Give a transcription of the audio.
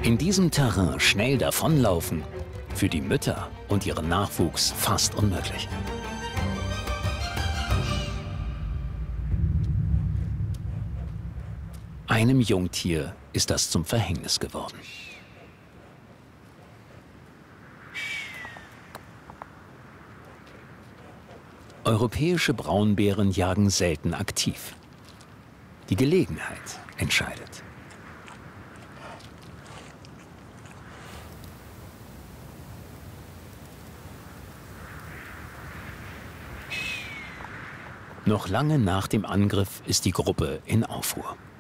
In diesem Terrain schnell davonlaufen, für die Mütter und ihren Nachwuchs fast unmöglich. Einem Jungtier ist das zum Verhängnis geworden. Europäische Braunbären jagen selten aktiv. Die Gelegenheit entscheidet. Noch lange nach dem Angriff ist die Gruppe in Aufruhr.